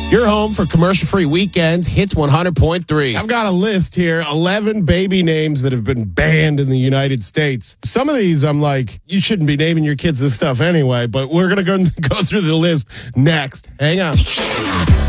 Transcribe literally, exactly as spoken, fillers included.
Your home for commercial-free weekends, Hits one hundred point three. I've got a list here, eleven baby names that have been banned in the United States. Some of these, I'm like, you shouldn't be naming your kids this stuff anyway, but we're going to go go through the list next. Hang on.